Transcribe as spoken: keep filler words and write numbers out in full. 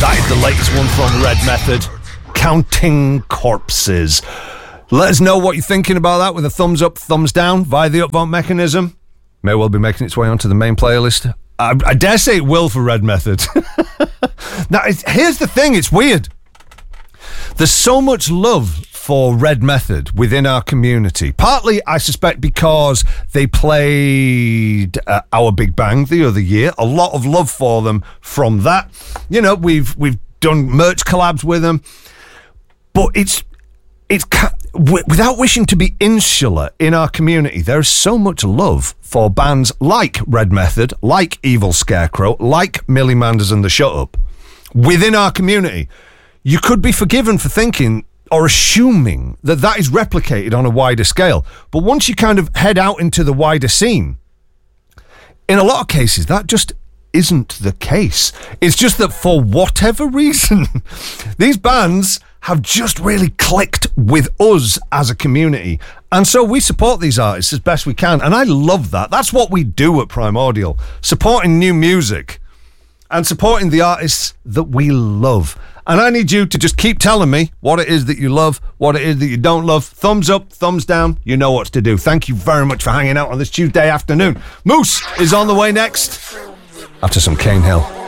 That is the latest one from Red Method, Counting Corpses. Let us know what you're thinking about that with a thumbs up, thumbs down via the upvote mechanism. May well be making its way onto the main playlist. I, I dare say it will for Red Method. Now, it's, here's the thing, it's weird. There's so much love for Red Method within our community. Partly, I suspect, because they played uh, Our Big Bang the other year. A lot of love for them from that. You know, we've we've done merch collabs with them. But it's it's without wishing to be insular in our community, there is so much love for bands like Red Method, like Evil Scarecrow, like Millie Manders and the Shut Up within our community. You could be forgiven for thinking or assuming that that is replicated on a wider scale. But once you kind of head out into the wider scene, in a lot of cases, that just isn't the case. It's just that for whatever reason, these bands have just really clicked with us as a community. And so we support these artists as best we can. And I love that. That's what we do at Primordial. Supporting new music and supporting the artists that we love. And I need you to just keep telling me what it is that you love, what it is that you don't love. Thumbs up, thumbs down. You know what to do. Thank you very much for hanging out on this Tuesday afternoon. Moose is on the way next after some Cane Hill.